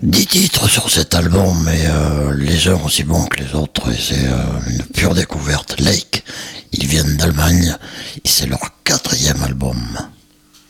10 titres sur cet album, mais les uns aussi bons que les autres, et c'est une pure découverte. Lake, ils viennent d'Allemagne, et c'est leur quatrième album.